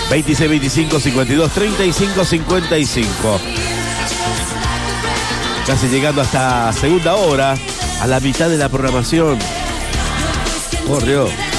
26 25 52 35 55. Casi llegando hasta segunda hora, a la mitad de la programación. Por Dios.